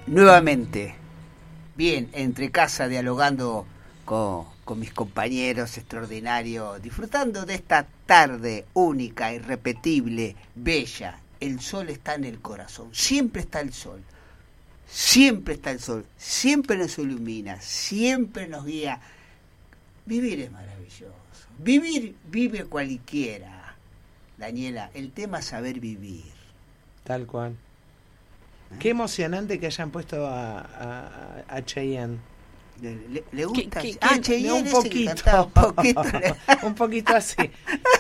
nuevamente, bien, entre casa, dialogando con mis compañeros extraordinarios, disfrutando de esta tarde única, irrepetible, bella. El sol está en el corazón, siempre está el sol, siempre está el sol, siempre nos ilumina, siempre nos guía. Vivir es maravilloso, vive cualquiera, Daniela, el tema es saber vivir. Tal cual. Qué emocionante que hayan puesto a Cheyenne. ¿Le gusta? Cheyenne un poquito. Un poquito así.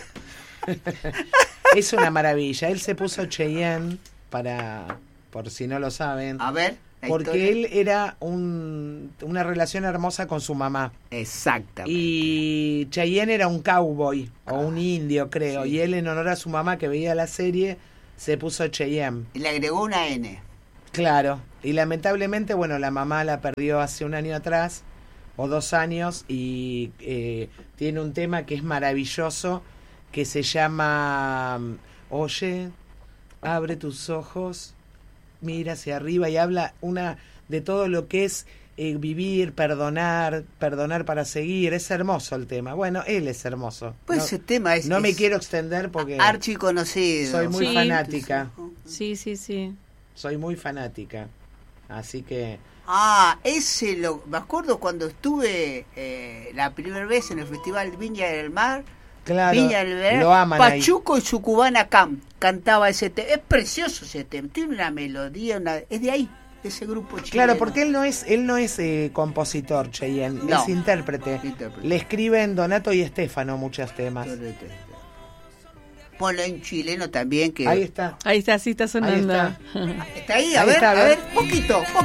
Es una maravilla. Él se puso Cheyenne por si no lo saben. A ver. Porque él era una relación hermosa con su mamá. Exactamente. Y Cheyenne era un cowboy o un indio, creo. Sí. Y él, en honor a su mamá que veía la serie, se puso Cheyenne. Y le agregó una N. Claro. Y lamentablemente, bueno, la mamá la perdió hace 1 año atrás, o 2 años, y tiene un tema que es maravilloso, que se llama Oye, abre tus ojos, mira hacia arriba, y habla de todo lo que es vivir, perdonar para seguir. Es hermoso el tema. Bueno, él es hermoso. Pues ese tema es... No me quiero extender porque... archiconocido. Soy muy fanática. Sí. Soy muy fanática. Así que... me acuerdo cuando estuve la primera vez en el Festival Viña del Mar. Claro, Viña del Mar, lo aman Pachuco ahí. Y su cubana cantaba ese tema. Es precioso ese tema, tiene una melodía, es de ahí, de ese grupo chileno. Claro, porque él no es compositor, Cheyenne, no, es intérprete. Le escriben Donato y Estefano muchos temas. Ponlo en chileno también. Que... Ahí está. Ahí está, sí está sonando. ¿Está ahí? A ver, poquito.